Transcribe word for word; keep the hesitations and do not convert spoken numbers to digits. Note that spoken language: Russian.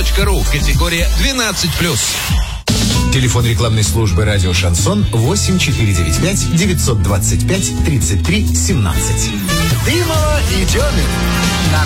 точка ру. Категория двенадцать плюс. Телефон рекламной службы «Радио Шансон» восемь четыре девять пять девятьсот двадцать пять тридцать три семнадцать. Дымова и Демин на